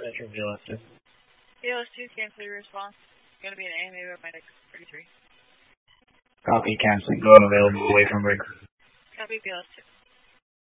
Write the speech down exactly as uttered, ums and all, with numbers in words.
Enter B L S two. B L S two, cancel your response. It's going to be an animated medic thirty-three. Copy, canceling. Go unavailable away from breaker. Copy B L S two.